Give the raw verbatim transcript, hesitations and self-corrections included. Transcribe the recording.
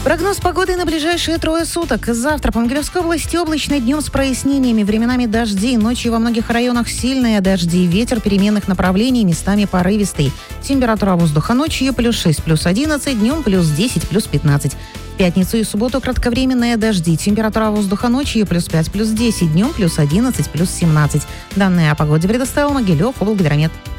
Прогноз погоды на ближайшие трое суток. Завтра по Могилевской области облачно, днем с прояснениями, временами дожди. Ночью во многих районах сильные дожди. Ветер переменных направлений, местами порывистый. Температура воздуха ночью плюс шесть, плюс одиннадцать, днем плюс десять, плюс пятнадцать. В пятницу и субботу кратковременные дожди. Температура воздуха ночью плюс пять, плюс десять, днем плюс одиннадцать, плюс семнадцать. Данные о погоде предоставил Могилев облгидромет.